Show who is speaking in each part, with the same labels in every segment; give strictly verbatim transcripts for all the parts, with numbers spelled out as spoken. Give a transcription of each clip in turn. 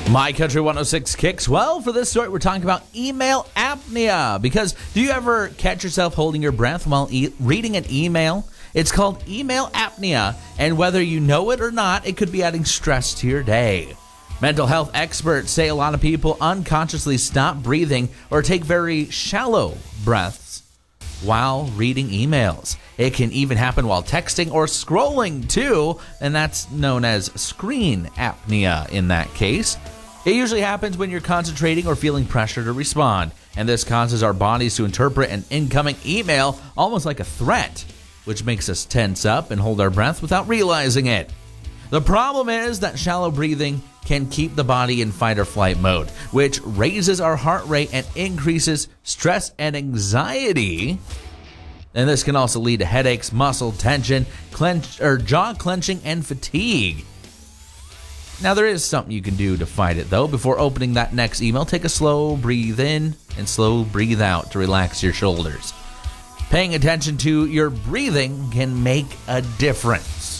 Speaker 1: My Country one oh six Kicks. Well, for this story, we're talking about email apnea. Because do you ever catch yourself holding your breath while e- reading an email? It's called email apnea, and whether you know it or not, it could be adding stress to your day. Mental health experts say a lot of people unconsciously stop breathing or take very shallow breaths while reading emails. It can even happen while texting or scrolling too, and that's known as screen apnea in that case. It usually happens when you're concentrating or feeling pressure to respond, and this causes our bodies to interpret an incoming email almost like a threat, which makes us tense up and hold our breath without realizing it. The problem is that shallow breathing can keep the body in fight or flight mode, which raises our heart rate and increases stress and anxiety. And this can also lead to headaches, muscle tension, clench or jaw clenching, and fatigue. Now, there is something you can do to fight it, though. Before opening that next email, take a slow breathe in and slow breathe out to relax your shoulders. Paying attention to your breathing can make a difference.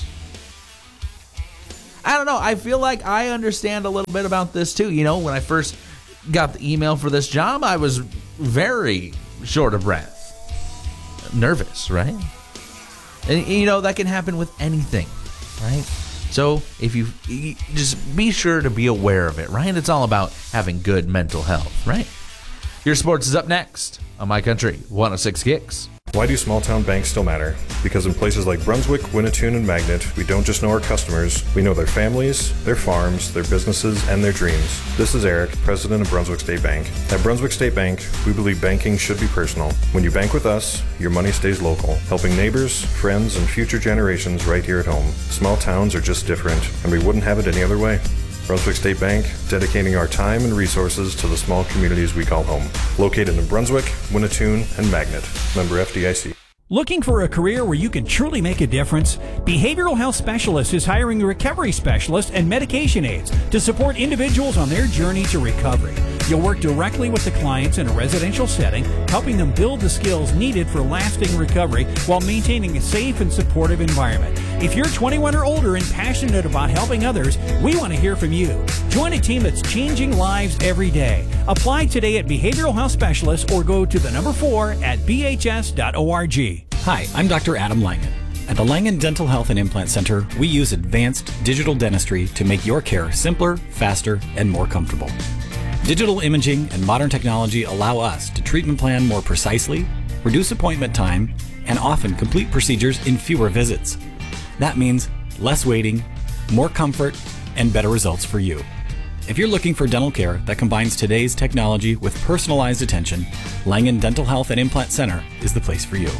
Speaker 1: I don't know. I feel like I understand a little bit about this, too. You know, when I first got the email for this job, I was very short of breath. Nervous, right? And, you know, that can happen with anything, right? So if you, you just be sure to be aware of it, right? It's all about having good mental health, right? Your sports is up next on My Country one oh six Kicks.
Speaker 2: Why do small town banks still matter? Because in places like Brunswick, Winnetoon, and Magnet, we don't just know our customers, we know their families, their farms, their businesses, and their dreams. This is Eric, president of Brunswick State Bank. At Brunswick State Bank, we believe banking should be personal. When you bank with us, your money stays local, helping neighbors, friends, and future generations right here at home. Small towns are just different, and we wouldn't have it any other way. Brunswick State Bank, dedicating our time and resources to the small communities we call home. Located in Brunswick, Winnetoon, and Magnet. Member F D I C.
Speaker 3: Looking for a career where you can truly make a difference? Behavioral Health Specialist is hiring recovery specialists and medication aides to support individuals on their journey to recovery. You'll work directly with the clients in a residential setting, helping them build the skills needed for lasting recovery while maintaining a safe and supportive environment. If you're twenty-one or older and passionate about helping others, we want to hear from you. Join a team that's changing lives every day. Apply today at Behavioral Health Specialist or go to the number four at b h s dot org.
Speaker 4: Hi, I'm Doctor Adam Langen. At the Langen Dental Health and Implant Center, we use advanced digital dentistry to make your care simpler, faster, and more comfortable. Digital imaging and modern technology allow us to treatment plan more precisely, reduce appointment time, and often complete procedures in fewer visits. That means less waiting, more comfort, and better results for you. If you're looking for dental care that combines today's technology with personalized attention, Langen Dental Health and Implant Center is the place for you.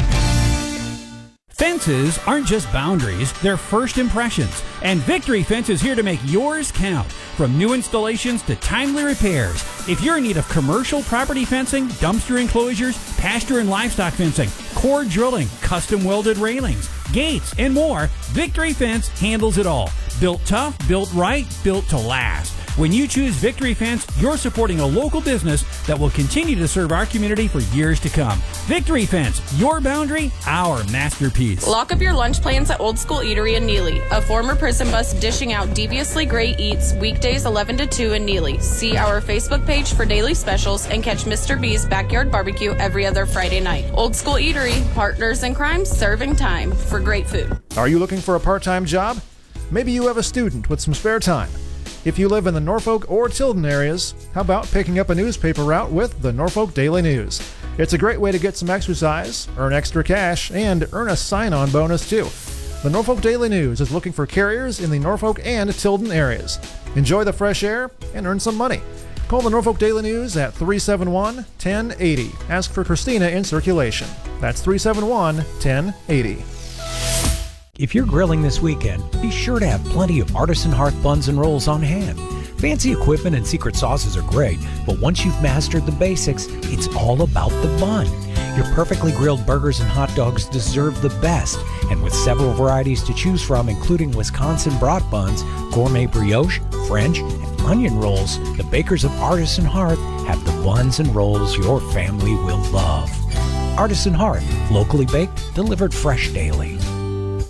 Speaker 3: Fences aren't just boundaries, they're first impressions. And Victory Fence is here to make yours count. From new installations to timely repairs. If you're in need of commercial property fencing, dumpster enclosures, pasture and livestock fencing, core drilling, custom welded railings, gates, and more, Victory Fence handles it all. Built tough, built right, built to last. When you choose Victory Fence, you're supporting a local business that will continue to serve our community for years to come. Victory Fence, your boundary, our masterpiece.
Speaker 5: Lock up your lunch plans at Old School Eatery in Neely, a former prison bus dishing out deviously great eats weekdays eleven to two in Neely. See our Facebook page for daily specials and catch Mister B's Backyard Barbecue every other Friday night. Old School Eatery, partners in crime, serving time for great food.
Speaker 6: Are you looking for a part-time job? Maybe you have a student with some spare time. If you live in the Norfolk or Tilden areas, how about picking up a newspaper route with the Norfolk Daily News? It's a great way to get some exercise, earn extra cash, and earn a sign-on bonus too. The Norfolk Daily News is looking for carriers in the Norfolk and Tilden areas. Enjoy the fresh air and earn some money. Call the Norfolk Daily News at three seven one, one zero eight zero. Ask for Christina in circulation. That's three seven one, one zero eight zero.
Speaker 7: If you're grilling this weekend, be sure to have plenty of Artisan Hearth buns and rolls on hand. Fancy equipment and secret sauces are great, but once you've mastered the basics, it's all about the bun. Your perfectly grilled burgers and hot dogs deserve the best, and with several varieties to choose from, including Wisconsin brat buns, gourmet brioche, French, and onion rolls, the bakers of Artisan Hearth have the buns and rolls your family will love. Artisan Hearth, locally baked, delivered fresh daily.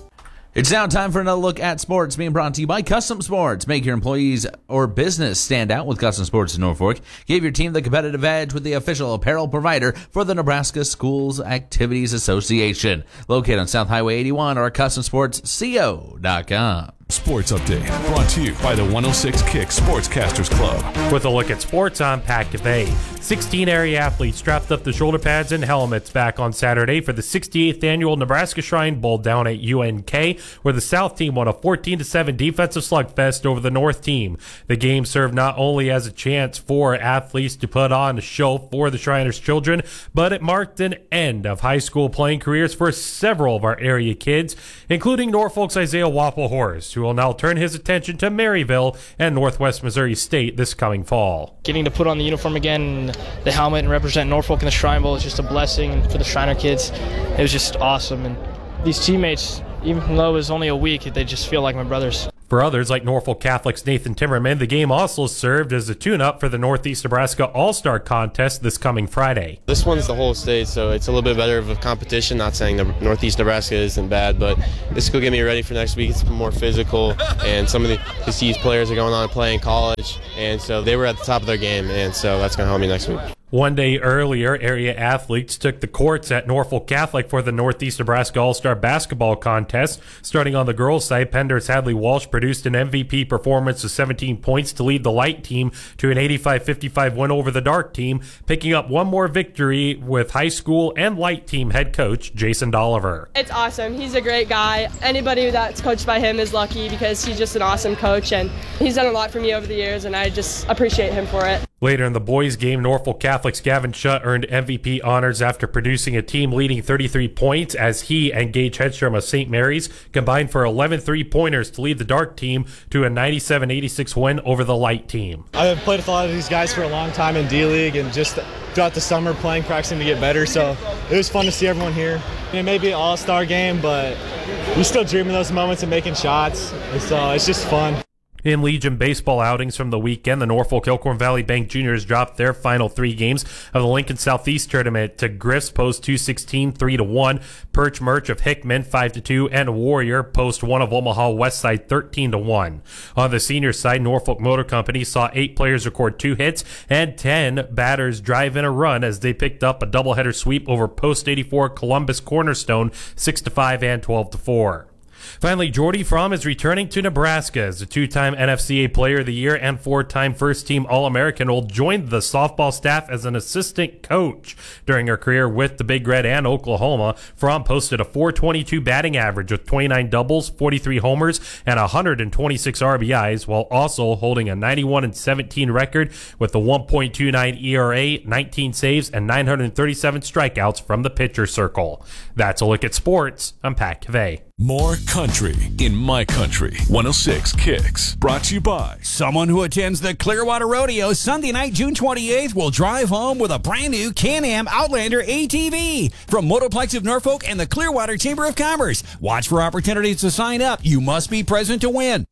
Speaker 1: It's now time for another look at sports, being brought to you by Custom Sports. Make your employees or business stand out with Custom Sports in Norfolk. Give your team the competitive edge with the official apparel provider for the Nebraska Schools Activities Association. Located on South Highway eighty-one or custom sports co dot com.
Speaker 8: Sports Update, brought to you by the one oh six Kick Sportscasters Club.
Speaker 9: With a look at sports, I'm Pat Cavay. sixteen area athletes strapped up the shoulder pads and helmets back on Saturday for the sixty-eighth annual Nebraska Shrine Bowl down at U N K, where the South team won a fourteen to seven defensive slugfest over the North team. The game served not only as a chance for athletes to put on a show for the Shriners' children, but it marked an end of high school playing careers for several of our area kids, including Norfolk's Isaiah Waffle-Horst, who will now turn his attention to Maryville and Northwest Missouri State this coming fall.
Speaker 10: Getting to put on the uniform again, the helmet, and represent Norfolk in the Shrine Bowl is just a blessing for the Shriner kids. It was just awesome, and these teammates, even though it was only a week, they just feel like my brothers.
Speaker 9: For others, like Norfolk Catholic's Nathan Timmerman, the game also served as a tune-up for the Northeast Nebraska All-Star Contest this coming Friday.
Speaker 11: This one's the whole state, so it's a little bit better of a competition. Not saying the Northeast Nebraska isn't bad, but this will get me ready for next week. It's more physical, and some of the, these players are going on to play in college, and so they were at the top of their game, and so that's going to help me next week.
Speaker 9: One day earlier, area athletes took the courts at Norfolk Catholic for the Northeast Nebraska All-Star Basketball Contest. Starting on the girls' side, Pender's Hadley Walsh produced an M V P performance of seventeen points to lead the light team to an eighty-five fifty-five win over the dark team, picking up one more victory with high school and light team head coach Jason Dolliver.
Speaker 12: It's awesome. He's a great guy. Anybody that's coached by him is lucky because he's just an awesome coach, and he's done a lot for me over the years, and I just appreciate him for it.
Speaker 9: Later in the boys' game, Norfolk Catholic's Gavin Shutt earned M V P honors after producing a team-leading thirty-three points as he and Gage Hedstrom of Saint Mary's combined for eleven three-pointers to lead the dark team to a ninety-seven eighty-six win over the light team.
Speaker 13: I've played with a lot of these guys for a long time in D-League, and just throughout the summer playing, practicing to get better, so it was fun to see everyone here. It may be an all-star game, but we still dream of those moments and making shots, and so it's just fun.
Speaker 9: In Legion baseball outings from the weekend, the Norfolk Elkhorn Valley Bank Juniors dropped their final three games of the Lincoln Southeast Tournament to Griff's Post two sixteen three to one, Perch Merch of Hickman five to two, and Warrior Post one of Omaha Westside thirteen to one. On the senior side, Norfolk Motor Company saw eight players record two hits and ten batters drive in a run as they picked up a doubleheader sweep over Post eighty-four Columbus Cornerstone six to five and twelve to four. Finally, Jordy Fromm is returning to Nebraska as a two-time N F C A Player of the Year and four-time first-team All-American. Will join the softball staff as an assistant coach. During her career with the Big Red and Oklahoma, Fromm posted a four twenty-two batting average with twenty-nine doubles, forty-three homers, and one hundred twenty-six R B Is, while also holding a ninety-one and seventeen record with a one point two nine E R A, nineteen saves, and nine hundred thirty-seven strikeouts from the pitcher circle. That's a look at sports. I'm Pat Cavay.
Speaker 8: More country in my country. one oh six Kicks. Brought to you by
Speaker 14: someone who attends the Clearwater Rodeo Sunday night, June twenty-eighth, will drive home with a brand new Can-Am Outlander A T V from Motorplex of Norfolk and the Clearwater Chamber of Commerce. Watch for opportunities to sign up. You must be present to win.